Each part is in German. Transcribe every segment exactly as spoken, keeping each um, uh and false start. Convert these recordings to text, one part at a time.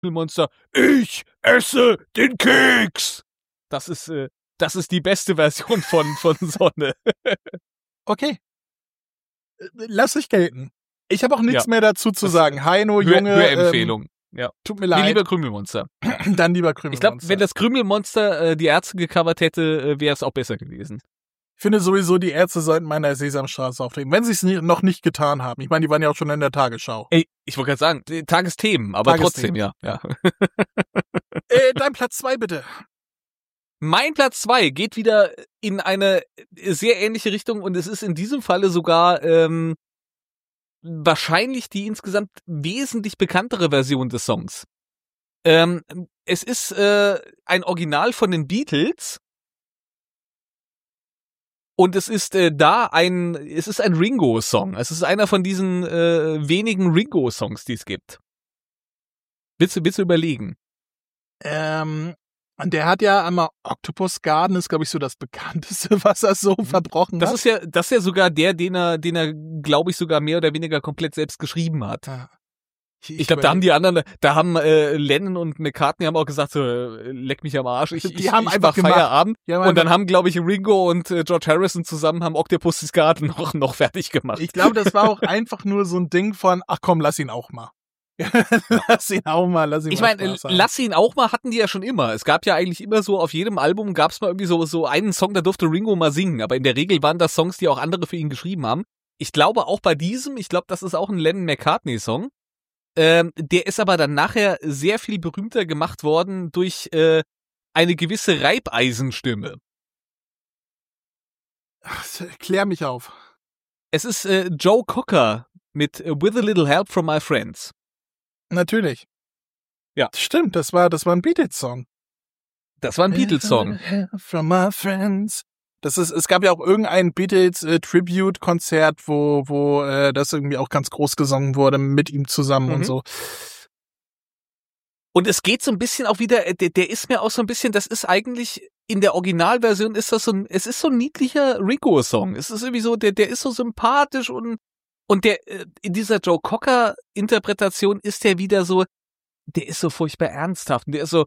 Krümelmonster, ich esse den Keks. Das ist, äh, das ist die beste Version von, von Sonne. Okay. Lass ich gelten. Ich habe auch nichts Ja. mehr dazu zu Das- sagen. Heino, Hör- Junge. Hörempfehlung. Ähm, Ja. tut mir Nee, leid. lieber Krümelmonster. Dann lieber Ich Krümelmonster. glaube, wenn das Krümelmonster äh, die Ärzte gecovert hätte, äh, wäre es auch besser gewesen. Ich finde sowieso, die Ärzte sollten mal in der Sesamstraße auftreten, wenn sie es nie, noch nicht getan haben. Ich meine, die waren ja auch schon in der Tagesschau. Ey, ich wollte gerade sagen, die Tagesthemen, aber Tagesthemen. trotzdem, ja. ja. Äh, dein Platz zwei bitte. Mein Platz zwei geht wieder in eine sehr ähnliche Richtung und es ist in diesem Falle sogar ähm, wahrscheinlich die insgesamt wesentlich bekanntere Version des Songs. Ähm, es ist äh, ein Original von den Beatles und es ist äh, da ein, es ist ein Ringo-Song. Es ist einer von diesen äh, wenigen Ringo-Songs, die es gibt. Willst du, willst du überlegen? Ähm, und der hat ja einmal Octopus Garden, ist, glaube ich, so das bekannteste, was er so verbrochen Das hat. ist ja, das ist ja sogar der, den er, den er, glaube ich, sogar mehr oder weniger komplett selbst geschrieben hat. Ja. Ich glaube, da haben die anderen, da haben äh, Lennon und McCartney haben auch gesagt, so, äh, leck mich am Arsch, ich, Die ich, haben ich einfach mach gemacht. Feierabend. Die haben Und dann einfach- haben, glaube ich, Ringo und äh, George Harrison zusammen haben Octopus's Garden noch, noch fertig gemacht. Ich glaube, das war auch einfach nur so ein Ding von, ach komm, lass ihn auch mal. lass ihn auch mal, lass ihn Ich mal meine, Spaß haben. lass ihn auch mal, hatten die ja schon immer. Es gab ja eigentlich immer so, auf jedem Album gab es mal irgendwie so, so einen Song, da durfte Ringo mal singen. Aber in der Regel waren das Songs, die auch andere für ihn geschrieben haben. Ich glaube auch bei diesem, ich glaube, das ist auch ein Lennon-McCartney-Song. Ähm, der ist aber dann nachher sehr viel berühmter gemacht worden durch äh, eine gewisse Reibeisenstimme. Ach, klär mich auf. Es ist äh, Joe Cocker mit äh, With a Little Help from My Friends. Natürlich. Ja. Stimmt, das war, das war ein Beatles-Song. Das war ein Beatles-Song. From my friends. Das ist, es gab ja auch irgendein Beatles-Tribute-Konzert, wo, wo äh, das irgendwie auch ganz groß gesungen wurde mit ihm zusammen Mhm. und so. Und es geht so ein bisschen auch wieder, äh, der, der ist mir auch so ein bisschen, das ist eigentlich, in der Originalversion ist das so ein, es ist so ein niedlicher Ringo-Song. Es ist irgendwie so, der, der ist so sympathisch und, und der, äh, in dieser Joe Cocker-Interpretation ist der wieder so, der ist so furchtbar ernsthaft und der ist so,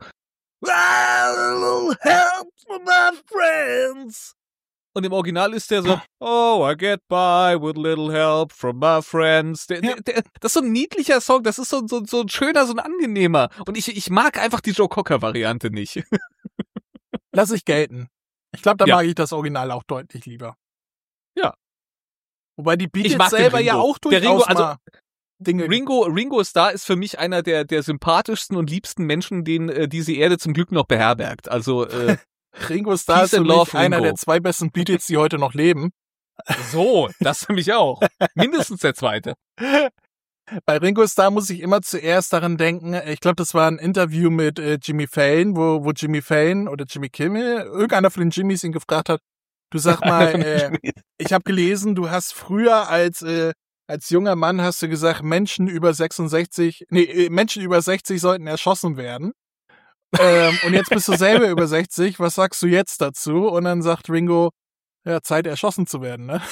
help from my friends. Und im Original ist der so, oh, I get by with little help from my friends. Der, der, der, das ist so ein niedlicher Song, das ist so, so, so ein schöner, so ein angenehmer. Und ich, ich mag einfach die Joe Cocker-Variante nicht. Lass ich gelten. Ich glaube, da Ja. mag ich das Original auch deutlich lieber. Ja. Wobei die Beatles Ich mag den selber ja Ringo. auch Der durchaus Ringo, also mal Dinge... Ringo, Ringo Starr ist für mich einer der, der sympathischsten und liebsten Menschen, den äh, diese Erde zum Glück noch beherbergt. Also, äh, Ringo Starr Peace ist für and mich Love, einer Ringo. der zwei besten Beatles, die heute noch leben. so, das für mich auch. Mindestens der zweite. Bei Ringo Starr muss ich immer zuerst daran denken, ich glaube, das war ein Interview mit äh, Jimmy Fallon, wo, wo Jimmy Fallon oder Jimmy Kimmel, irgendeiner von den Jimmys ihn gefragt hat, du sag mal, äh, ich habe gelesen, du hast früher als äh, als junger Mann hast du gesagt, Menschen über sechsundsechzig, nee, äh, Menschen über sechzig sollten erschossen werden. ähm, und jetzt bist du selber über sechzig, was sagst du jetzt dazu? Und dann sagt Ringo, ja, Zeit erschossen zu werden, ne?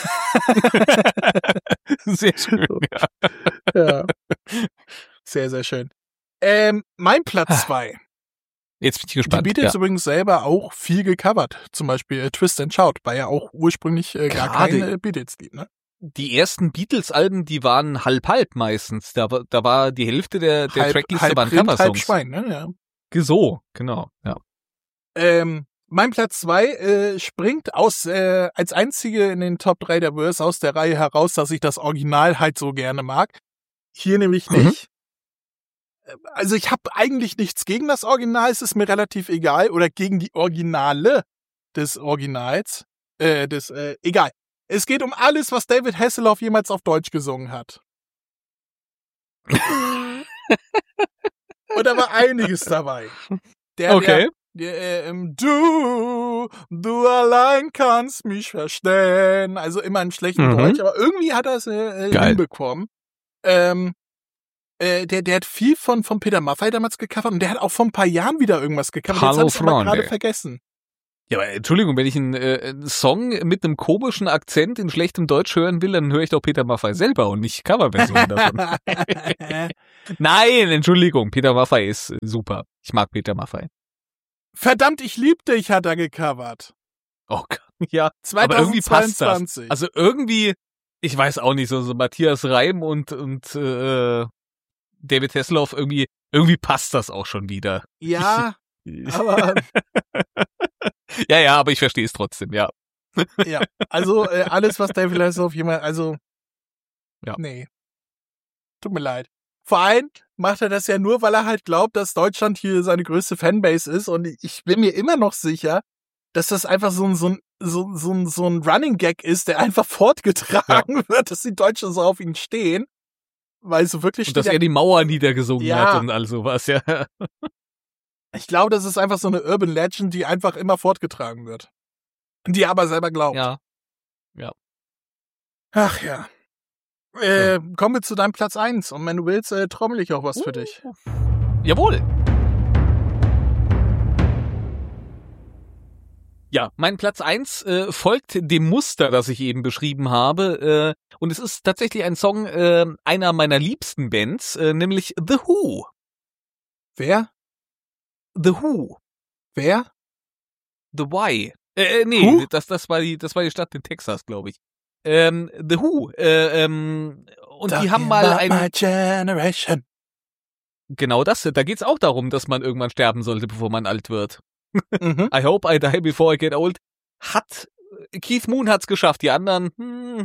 Sehr schön, ja. Ja. Sehr, sehr schön. Ähm, mein Platz zwei. Jetzt bin ich Die gespannt. Beatles Ja. übrigens selber auch viel gecovert. Zum Beispiel äh, Twist and Shout war ja auch ursprünglich äh, gar Gerade- kein äh, Beatles-Lied, ne? Die ersten Beatles-Alben, die waren halb-halb meistens. Da, war- da war die Hälfte der, der halb, Trackliste halb waren Rind, halb Coversongs. Schwein, ne? Ja. So, genau, ja. Ähm, mein Platz zwei äh, springt aus äh, als einzige in den Top drei der Verse aus der Reihe heraus, dass ich das Original halt so gerne mag. Hier nämlich Mhm. nicht. Äh, Also ich habe eigentlich nichts gegen das Original, es ist mir relativ egal. Oder gegen die Originale des Originals. Äh, des, äh, egal. Es geht um alles, was David Hasselhoff jemals auf Deutsch gesungen hat. Und da war einiges dabei. Der, Okay. der, der, ähm, du, du allein kannst mich verstehen. Also immer in schlechtem Mhm. Deutsch, aber irgendwie hat er es äh, äh, Geil. hinbekommen. Ähm, äh, der, der hat viel von, von Peter Maffay damals gecovert und der hat auch vor ein paar Jahren wieder irgendwas gecovert. Hallo, Jetzt habe ich aber Freunde. gerade vergessen. Ja, aber Entschuldigung, wenn ich einen, äh, einen Song mit einem komischen Akzent in schlechtem Deutsch hören will, dann höre ich doch Peter Maffay selber und nicht Coverversionen davon. Nein, Entschuldigung, Peter Maffay ist super. Ich mag Peter Maffay. Verdammt, ich lieb dich, hat er gecovert. Oh Gott, ja, zwanzig zweiundzwanzig. aber irgendwie passt das. Also irgendwie, ich weiß auch nicht, so, so Matthias Reim und, und äh, David Hasselhoff, irgendwie, irgendwie passt das auch schon wieder. Ja, aber... ja, ja, aber ich verstehe es trotzdem, ja. ja, also äh, alles, was David Hasselhoff jemand, also, ja. nee. Tut mir leid. Vor allem macht er das ja nur, weil er halt glaubt, dass Deutschland hier seine größte Fanbase ist und ich bin mir immer noch sicher, dass das einfach so ein, so ein, so, so ein, so ein Running Gag ist, der einfach fortgetragen ja. wird, dass die Deutschen so auf ihn stehen, weil so wirklich... Und dass er die Mauer niedergesungen ja. hat und all sowas, ja. Ich glaube, das ist einfach so eine Urban Legend, die einfach immer fortgetragen wird. Die er aber selber glaubt. Ja. Ja. Ach ja. Äh, kommen wir zu deinem Platz eins. Und wenn du willst, äh, trommel ich auch was uh. für dich. Jawohl. Ja, mein Platz eins äh, folgt dem Muster, das ich eben beschrieben habe. Äh, und es ist tatsächlich ein Song äh, einer meiner liebsten Bands, äh, nämlich The Who. Wer? The Who. Wer? The Why. Äh, nee, Who? das, das war die, das war die Stadt in Texas, glaube ich. Ähm, The Who. Äh, ähm, und Talking die haben mal ein... Generation. Genau das. Da geht's auch darum, dass man irgendwann sterben sollte, bevor man alt wird. Mhm. I hope I die before I get old. Hat Keith Moon hat's geschafft, die anderen. Hm.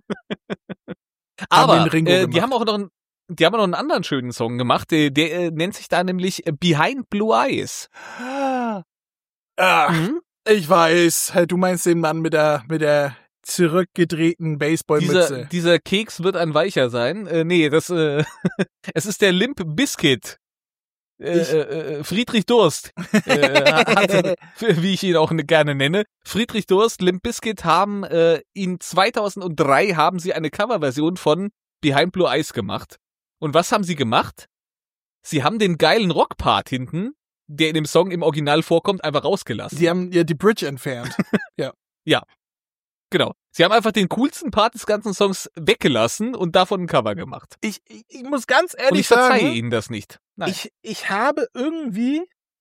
Aber äh, die haben auch noch einen, die haben noch einen anderen schönen Song gemacht. Der, der äh, nennt sich da nämlich Behind Blue Eyes. Ah. Ach, mhm. Ich weiß. Du meinst den Mann mit der mit der zurückgedrehten Baseballmütze. Dieser, dieser Keks wird ein weicher sein. Äh, nee, das äh, es ist der Limp Bizkit. Äh, äh, Friedrich Durst, äh, hat, wie ich ihn auch gerne nenne. Friedrich Durst, Limp Bizkit haben äh, in zweitausenddrei haben sie eine Coverversion von Behind Blue Eyes gemacht. Und was haben sie gemacht? Sie haben den geilen Rockpart hinten, der in dem Song im Original vorkommt, einfach rausgelassen. Die haben ja die Bridge entfernt. ja. Ja. Genau. Sie haben einfach den coolsten Part des ganzen Songs weggelassen und davon ein Cover gemacht. Ich, ich, ich muss ganz ehrlich sagen... Und ich verzeihe sagen, ihnen das nicht. Nein. Ich, ich habe irgendwie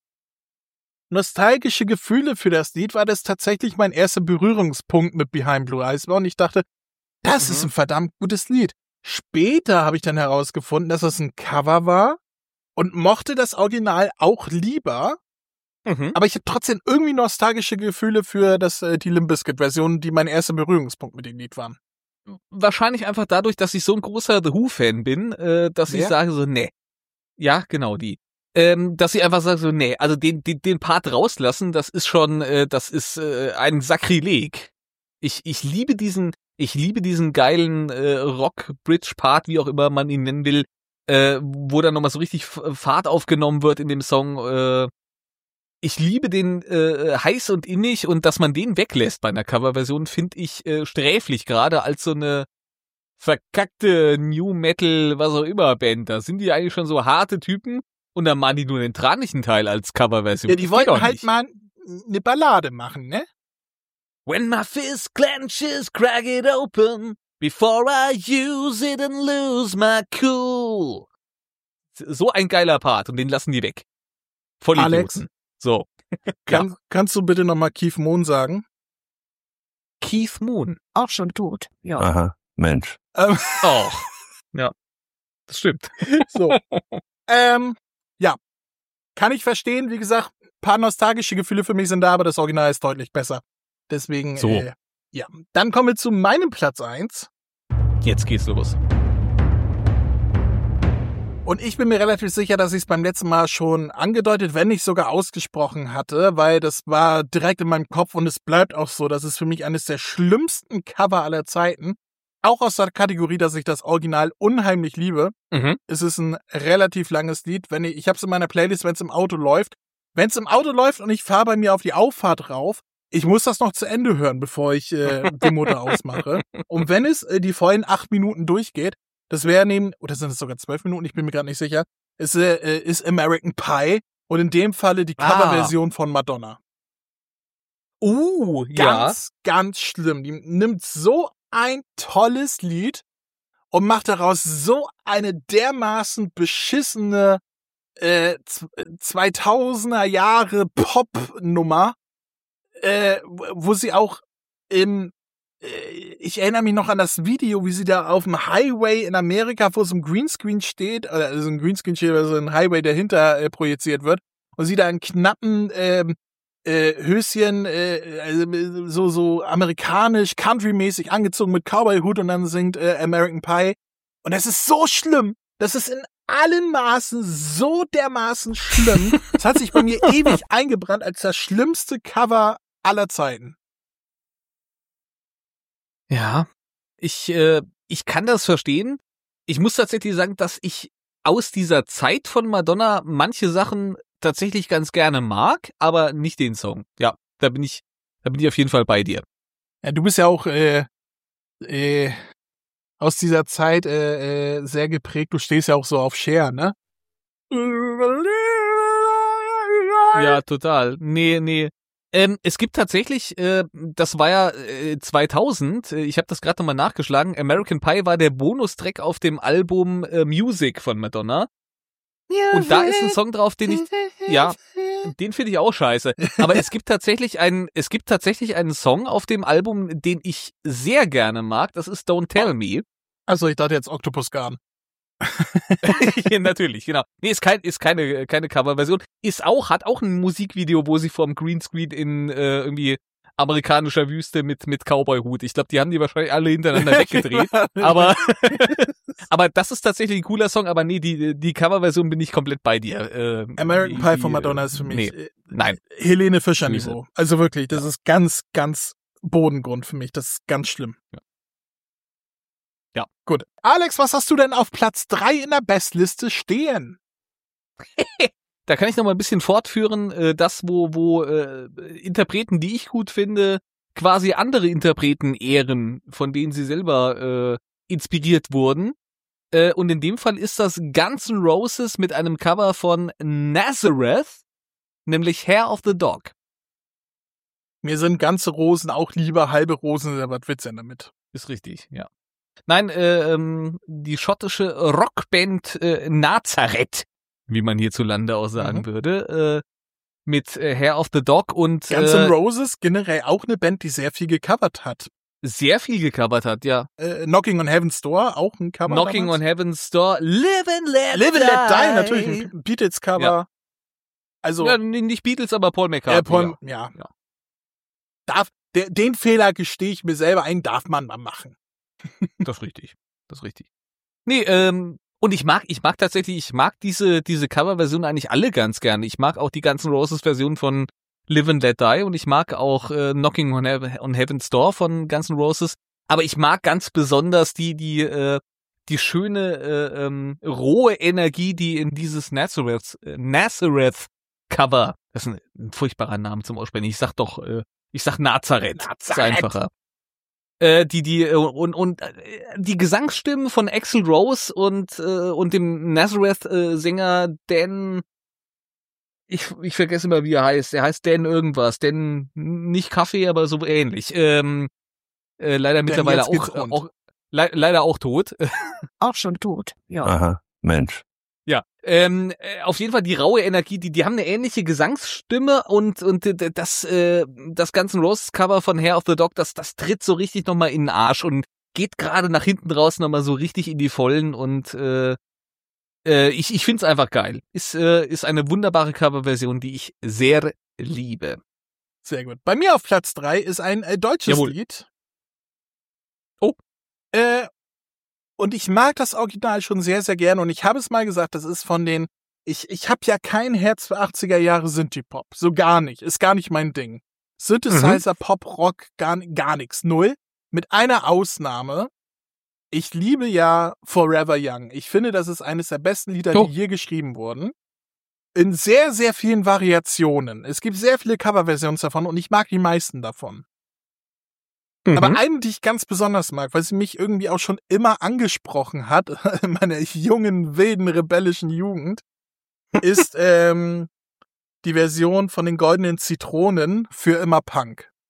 nostalgische Gefühle für das Lied, weil das tatsächlich mein erster Berührungspunkt mit Behind Blue Eyes war und ich dachte, das mhm. ist ein verdammt gutes Lied. Später habe ich dann herausgefunden, dass das ein Cover war und mochte das Original auch lieber. Mhm. Aber ich habe trotzdem irgendwie nostalgische Gefühle für das, äh, die Limp Bizkit-Version, die mein erster Berührungspunkt mit dem Lied waren. Wahrscheinlich einfach dadurch, dass ich so ein großer The Who-Fan bin, äh, dass Wer? ich sage so, nee. Ja, genau, die. Ähm, dass ich einfach sage so, nee, also den, den, den Part rauslassen, das ist schon, äh, das ist äh, ein Sakrileg. Ich, ich liebe diesen, ich liebe diesen geilen äh, Rock-Bridge-Part, wie auch immer man ihn nennen will, äh, wo dann nochmal so richtig Fahrt aufgenommen wird in dem Song, äh, ich liebe den äh, heiß und innig und dass man den weglässt bei einer Coverversion, finde ich äh, sträflich, gerade als so eine verkackte New Metal, was auch immer Band. Da sind die eigentlich schon so harte Typen und dann machen die nur den tranigen Teil als Coverversion. Ja, die wollten halt mal eine Ballade machen, ne? When my fist clenches, crack it open, before I use it and lose my cool. So ein geiler Part und den lassen die weg. Voll Alex. So. Kann, ja. Kannst du bitte nochmal Keith Moon sagen? Keith Moon. Auch schon tot, ja. Aha, Mensch. Ähm. Oh. Ja, das stimmt. So. ähm, ja. Kann ich verstehen. Wie gesagt, ein paar nostalgische Gefühle für mich sind da, aber das Original ist deutlich besser. Deswegen, so. äh, ja. Dann kommen wir zu meinem Platz eins. Jetzt geht's los. Und ich bin mir relativ sicher, dass ich es beim letzten Mal schon angedeutet, wenn nicht sogar ausgesprochen hatte, weil das war direkt in meinem Kopf und es bleibt auch so. Das ist für mich eines der schlimmsten Cover aller Zeiten. Auch aus der Kategorie, dass ich das Original unheimlich liebe. Mhm. Es ist ein relativ langes Lied. Wenn ich, ich habe es in meiner Playlist, wenn es im Auto läuft. Wenn es im Auto läuft und ich fahre bei mir auf die Auffahrt rauf, ich muss das noch zu Ende hören, bevor ich äh, den Motor ausmache. Und wenn es äh, die vollen acht Minuten durchgeht, das wäre neben, oder sind es sogar zwölf Minuten, ich bin mir gerade nicht sicher, ist, äh, ist American Pie und in dem Falle die Coverversion ah. von Madonna. Uh, Ganz, ja. ganz schlimm. Die nimmt so ein tolles Lied und macht daraus so eine dermaßen beschissene äh, zweitausender Jahre Pop-Nummer, äh, wo sie auch im, äh, ich erinnere mich noch an das Video, wie sie da auf dem Highway in Amerika vor so einem Greenscreen steht, also ein Greenscreen steht, also ein Highway dahinter äh, projiziert wird, und sie da einen knappen ähm, äh, Höschen, äh, also so so amerikanisch, countrymäßig angezogen mit Cowboy-Hut und dann singt äh, American Pie. Und das ist so schlimm. Das ist in allen Maßen so dermaßen schlimm. Das hat sich bei mir ewig eingebrannt als das schlimmste Cover aller Zeiten. Ja, ich äh, ich kann das verstehen. Ich muss tatsächlich sagen, dass ich aus dieser Zeit von Madonna manche Sachen tatsächlich ganz gerne mag, aber nicht den Song. Ja, da bin ich, da bin ich auf jeden Fall bei dir. Ja, du bist ja auch äh, äh, aus dieser Zeit äh, äh, sehr geprägt. Du stehst ja auch so auf Cher, ne? Ja, total. Nee, nee. Ähm, es gibt tatsächlich, äh, das war ja äh, zweitausend, äh, ich habe das gerade nochmal nachgeschlagen, American Pie war der Bonustrack auf dem Album äh, Music von Madonna. Und da ist ein Song drauf, den ich, ja, den finde ich auch scheiße. Aber es gibt tatsächlich einen, es gibt tatsächlich einen Song auf dem Album, den ich sehr gerne mag. Das ist Don't Tell Me. Also ich dachte jetzt Octopus Garden. Ja, natürlich, genau. Nee, ist kein, ist keine, keine Coverversion. Ist auch, hat auch ein Musikvideo, wo sie vorm Greenscreen in äh, irgendwie amerikanischer Wüste mit mit Cowboy-Hut. Ich glaube, die haben die wahrscheinlich alle hintereinander weggedreht. aber aber das ist tatsächlich ein cooler Song. Aber nee, die die Coverversion bin ich komplett bei dir. Äh, American die, Pie die, von Madonna ist für mich nee, äh, nein. Helene Fischer Niveau. Also wirklich, das ist ganz, ganz Bodengrund für mich. Das ist ganz schlimm. Ja. Ja. Gut. Alex, was hast du denn auf Platz drei in der Bestliste stehen? Da kann ich noch mal ein bisschen fortführen, äh, das, wo, wo äh, Interpreten, die ich gut finde, quasi andere Interpreten ehren, von denen sie selber äh, inspiriert wurden. Äh, und in dem Fall ist das Guns N' Roses mit einem Cover von Nazareth, nämlich Hair of the Dog. Mir sind ganze Rosen auch lieber, halbe Rosen, aber was willst du denn damit? Ist richtig, ja. Nein, äh, ähm, die schottische Rockband äh, Nazareth, wie man hierzulande auch sagen mhm. würde, äh, mit äh, Hair of the Dog und Guns N' Roses, generell auch eine Band, die sehr viel gecovert hat. Sehr viel gecovert hat, ja. Äh, Knocking on Heaven's Door, auch ein Cover. Knocking damals. on Heaven's Door, Live and Let Live and Die. Let Die, natürlich, ein Beatles-Cover. Ja. Also, ja, nicht Beatles, aber Paul McCartney. Äh, Paul, ja. ja. Darf, der, den Fehler gestehe ich mir selber ein, darf man mal machen. Das ist richtig, das ist richtig. Nee, ähm, und ich mag, ich mag tatsächlich, ich mag diese, diese Coverversion eigentlich alle ganz gerne. Ich mag auch die ganzen Roses-Versionen von Live and Let Die und ich mag auch äh, Knocking on, He- on Heaven's Door von Guns N' Roses. Aber ich mag ganz besonders die, die, äh, die schöne, äh, ähm, rohe Energie, die in dieses Nazareth, äh, Nazareth Cover, das ist ein, ein furchtbarer Name zum Aussprechen. Ich sag doch, äh, ich sag Nazareth. Nazareth. Ist einfacher. Äh, die, die, und, und, äh, die Gesangsstimmen von Axl Rose und, äh, und dem Nazareth-Sänger Dan, ich, ich vergesse immer, wie er heißt. Er heißt Dan irgendwas. Dan, nicht Kaffee, aber so ähnlich. Ähm, äh, leider Dan mittlerweile auch, äh, auch, le- leider auch tot. Auch schon tot, ja. Aha, Mensch. Ja, ähm, äh, auf jeden Fall die raue Energie, die, die haben eine ähnliche Gesangsstimme und, und äh, das, äh, das ganze Roses-Cover von Hair of the Dog, das, das tritt so richtig nochmal in den Arsch und geht gerade nach hinten raus nochmal so richtig in die Vollen und äh, äh, ich, ich find's einfach geil. Ist, äh, ist eine wunderbare Coverversion, die ich sehr liebe. Sehr gut. Bei mir auf Platz drei ist ein äh, deutsches Jawohl. Lied. Oh. Äh, Und ich mag das Original schon sehr, sehr gerne. Und ich habe es mal gesagt, das ist von den, ich ich habe ja kein Herz für achtziger Jahre Synthie-Pop. So gar nicht. Ist gar nicht mein Ding. Synthesizer, mhm. Pop, Rock, gar, gar nichts. Null. Mit einer Ausnahme. Ich liebe ja Forever Young. Ich finde, das ist eines der besten Lieder, oh. die je geschrieben wurden. In sehr, sehr vielen Variationen. Es gibt sehr viele Coverversions davon und ich mag die meisten davon. Mhm. Aber eine, die ich ganz besonders mag, weil sie mich irgendwie auch schon immer angesprochen hat, in meiner jungen, wilden, rebellischen Jugend, ist ähm, die Version von den Goldenen Zitronen für immer Punk.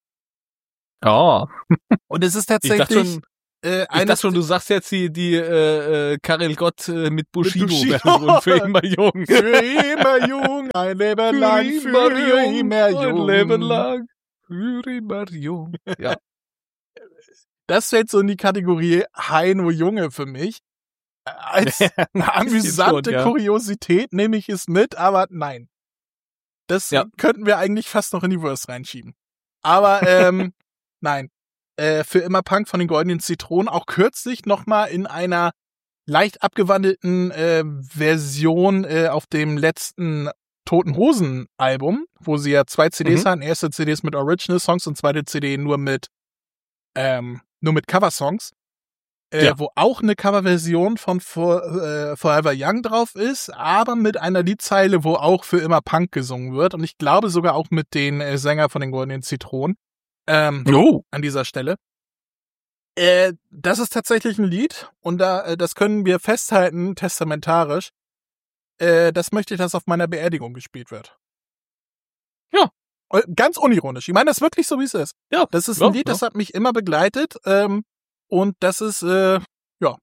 Oh. Und es ist Ich dachte tatsächlich schon, äh, ich eines dachte schon, du sagst jetzt die, die äh, äh, Karel Gott äh, mit Bushido. Bushido-Version für immer jung. für immer jung, ein Leben lang, für immer jung. ein Leben lang, für immer jung. Ja. Das fällt so in die Kategorie Heino Junge für mich. Als amüsante schon, ja. Kuriosität nehme ich es mit, aber nein. Das Ja. könnten wir eigentlich fast noch in die Verse reinschieben. Aber ähm, nein. Äh, für immer Punk von den Goldenen Zitronen, auch kürzlich nochmal in einer leicht abgewandelten äh, Version äh, auf dem letzten Toten Hosen Album, wo sie ja zwei C Ds Mhm. hatten. Erste C Ds mit Original Songs und zweite C D nur mit ähm, nur mit Cover-Songs. Äh, Ja. Wo auch eine Coverversion von For, äh, Forever Young drauf ist, aber mit einer Liedzeile, wo auch für immer Punk gesungen wird. Und ich glaube sogar auch mit den äh, Sänger von den Goldenen Zitronen. Ähm, Oh. an dieser Stelle. Äh, das ist tatsächlich ein Lied und da, äh, das können wir festhalten, testamentarisch. Äh, das möchte ich, dass auf meiner Beerdigung gespielt wird. Ja. Äh, Ganz unironisch. Ich meine das wirklich so, wie es ist. Ja. Das ist Ja, ein Lied, ja. das hat mich immer begleitet. Ähm, und das ist, äh, ja,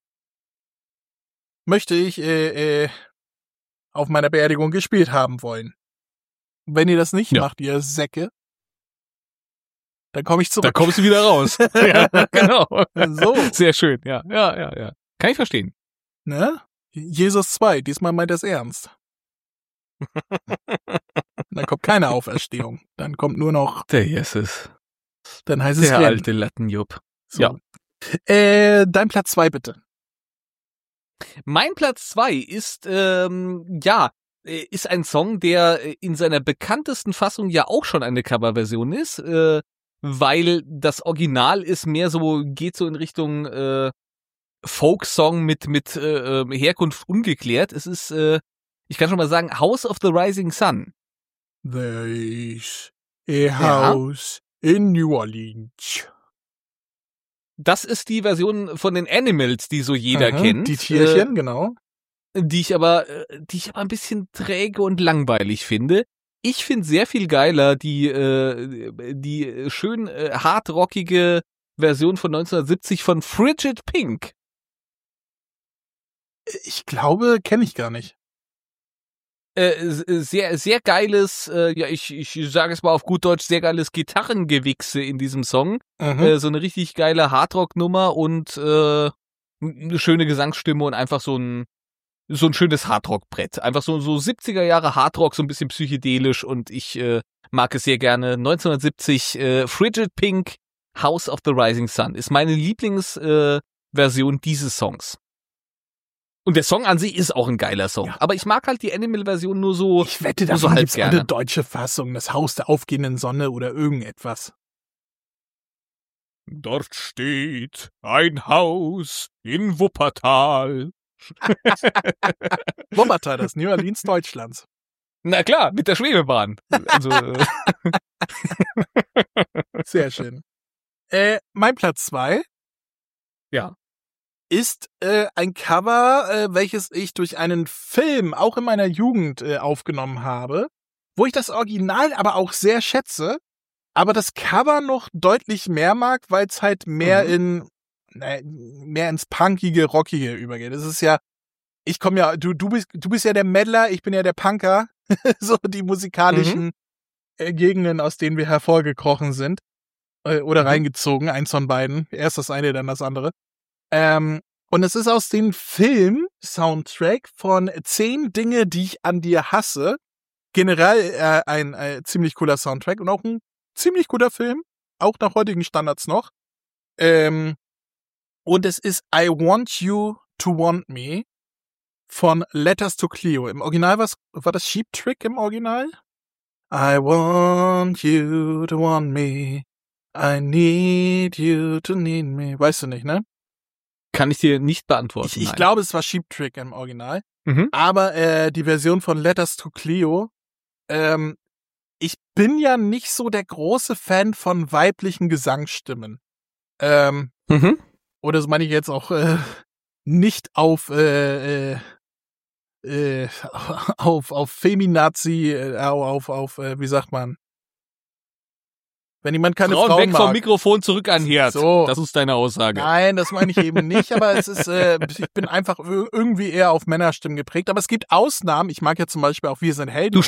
möchte ich äh, äh, auf meiner Beerdigung gespielt haben wollen. Wenn ihr das nicht Ja. macht, ihr Säcke, dann komme ich zurück. Da kommst du wieder raus. Ja, genau. So. Sehr schön, ja, ja, ja, ja. Kann ich verstehen. Ne? Jesus zwei, diesmal meint er es ernst. Dann kommt keine Auferstehung. Dann kommt nur noch, Der Jesus. dann heißt es Der Rennen. alte Lattenjupp. So. Ja. Äh, dein Platz zwei bitte. Mein Platz zwei ist, ähm, ja, äh, ist ein Song, der äh, in seiner bekanntesten Fassung ja auch schon eine Coverversion ist, äh, weil das Original ist mehr so, geht so in Richtung äh, Folksong mit mit äh, äh, Herkunft ungeklärt. Es ist, äh, ich kann schon mal sagen, House of the Rising Sun. There is a house in New Orleans. Das ist die Version von den Animals, die so jeder Aha, kennt. Die Tierchen, genau. Äh, die ich aber, äh, die ich aber ein bisschen träge und langweilig finde. Ich finde sehr viel geiler die, äh, die schön äh, hardrockige Version von neunzehnhundertsiebzig von Frigid Pink. Ich glaube, kenne ich gar nicht. Äh, sehr, sehr geiles, äh, ja, ich, ich sage es mal auf gut Deutsch, sehr geiles Gitarrengewichse in diesem Song. Mhm. Äh, so eine richtig geile Hardrock-Nummer und äh, eine schöne Gesangsstimme und einfach so ein so ein schönes Hardrock-Brett. Einfach so so siebziger Jahre Hardrock, so ein bisschen psychedelisch und ich äh, mag es sehr gerne. neunzehnhundertsiebzig äh, Frigid Pink, House of the Rising Sun ist meine Lieblingsversion äh, Version dieses Songs. Und der Song an sich ist auch ein geiler Song. Ja. Aber ich mag halt die Animal-Version nur so. Ich wette, nur so davon halb gibt's auch gerne. eine deutsche Fassung, das Haus der aufgehenden Sonne oder irgendetwas. Dort steht ein Haus in Wuppertal. Wuppertal, das New Orleans Deutschlands. Na klar, mit der Schwebebahn. Also, äh, Sehr schön. Äh, mein Platz zwei ja. ist äh, ein Cover, äh, welches ich durch einen Film auch in meiner Jugend äh, aufgenommen habe, wo ich das Original aber auch sehr schätze, aber das Cover noch deutlich mehr mag, weil es halt mehr Mhm. in äh, mehr ins Punkige, Rockige übergeht. Das ist ja, ich komme ja, du du bist du bist ja der Meddler, ich bin ja der Punker, so die musikalischen äh, Gegenden, aus denen wir hervorgekrochen sind äh, oder Mhm. reingezogen, eins von beiden, erst das eine, dann das andere. Ähm, und es ist aus dem Film-Soundtrack von Zehn Dinge, die ich an dir hasse. Generell äh, ein äh, ziemlich cooler Soundtrack und auch ein ziemlich guter Film, auch nach heutigen Standards noch. Ähm, und es ist I Want You to Want Me von Letters to Cleo. Im Original was, war das Cheap Trick im Original? I want you to want me. I need you to need me. Weißt du nicht, ne? Kann ich dir nicht beantworten. Ich, ich nein. glaube, es war Cheap Trick im Original. Mhm. Aber äh, die Version von Letters to Cleo, ähm, ich bin ja nicht so der große Fan von weiblichen Gesangsstimmen. Ähm, Mhm. oder das meine ich jetzt auch äh, nicht auf äh, äh, äh, auf auf Feminazi, äh, auf auf äh, wie sagt man, Wenn jemand keine Frauen Frauen weg mag. vom Mikrofon zurück an Herd. So. Das ist deine Aussage. Nein, das meine ich eben nicht, aber es ist, äh, ich bin einfach irgendwie eher auf Männerstimmen geprägt. Aber es gibt Ausnahmen. Ich mag ja zum Beispiel auch Wir sind Helden. Du